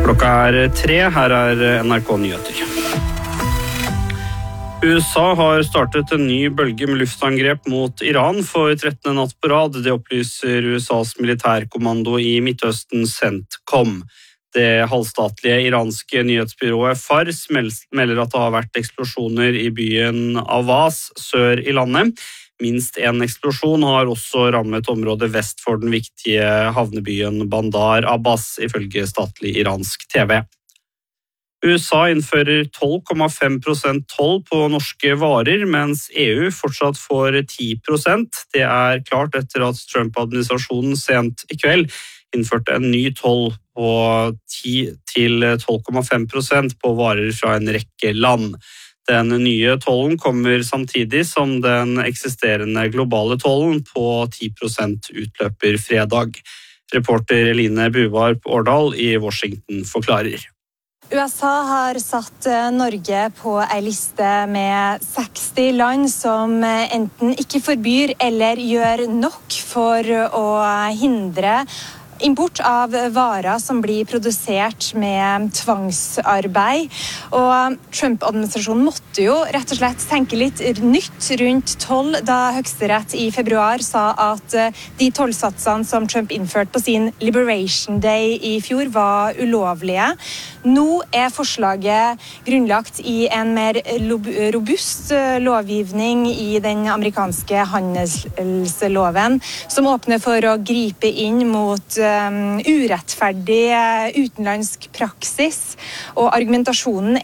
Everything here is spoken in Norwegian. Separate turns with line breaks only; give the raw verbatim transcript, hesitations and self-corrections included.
Klokka er tre, her er N R K Nyheter. U S A har startet en ny bølge med luftangrep mot Iran for trettende natt på rad. Det opplyser U S As militærkommando i Midtøsten CENTCOM. Det halvstatlige iranske nyhetsbyrået Fars melder at det har vært eksplosjoner i byen Avaz sør i landet. Minst en eksplosjon har også rammet området vest for den viktige havnebyen Bandar Abbas, ifølge statlig iransk T V. U S A innfører tolv komma fem prosent toll på norske varer, mens E U fortsatt får ti prosent. Det er klart etter at Trump-administrasjonen sent i kveld innførte en ny toll på ti til tolv komma fem prosent på varer fra en rekke land. Den nye tollen kommer samtidig som den eksisterende globale tollen på ti prosent utløper fredag. Reporter Eline Buvarp Årdal i Washington forklarer.
U S A har satt Norge på en liste med seksti land som enten ikke forbyr eller gjør nok for å hindre import av varer som blir produsert med tvangsarbeid. Og Trump-administrasjonen måtte jo rett og slett tenke litt nytt rundt toll da Høyesterett i februar sa at de tollsatsene som Trump innførte på sin Liberation Day i fjor var ulovlige. Nå er forslaget grunnlagt i en mer robust lovgivning i den amerikanske handelsloven, som åpner for å gripe inn mot urettferdig utenlandsk praksis, og argumentasjonen